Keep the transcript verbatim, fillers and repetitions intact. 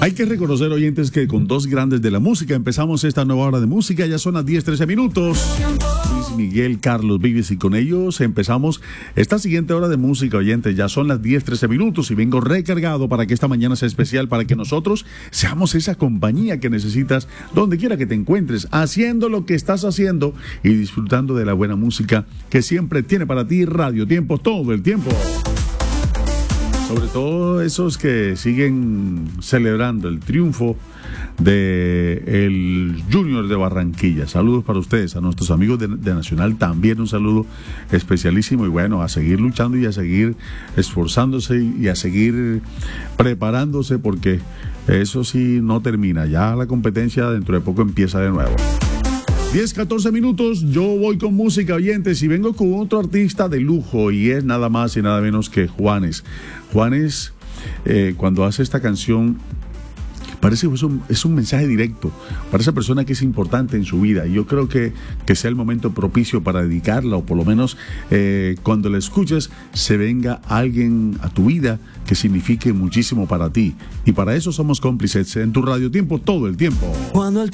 Hay que reconocer, oyentes, que con dos grandes de la música empezamos esta nueva hora de música. Ya son las diez trece minutos. Luis Miguel, Carlos Vives, y con ellos empezamos esta siguiente hora de música, oyentes. Ya son las diez trece minutos y vengo recargado para que esta mañana sea especial, para que nosotros seamos esa compañía que necesitas donde quiera que te encuentres, haciendo lo que estás haciendo y disfrutando de la buena música que siempre tiene para ti Radio Tiempo todo el tiempo. Sobre todo esos que siguen celebrando el triunfo de el Junior de Barranquilla. Saludos para ustedes, a nuestros amigos de, de Nacional también un saludo especialísimo, y bueno, a seguir luchando y a seguir esforzándose y a seguir preparándose, porque eso sí no termina, ya la competencia dentro de poco empieza de nuevo. diez catorce minutos, yo voy con música, oyentes, y vengo con otro artista de lujo, y es nada más y nada menos que Juanes. Juanes, eh, cuando hace esta canción, parece que es un, es un mensaje directo para esa persona que es importante en su vida, y yo creo que, que sea el momento propicio para dedicarla, o por lo menos eh, cuando la escuches se venga alguien a tu vida que signifique muchísimo para ti, y para eso somos cómplices en tu Radio Tiempo todo el tiempo. Cuando el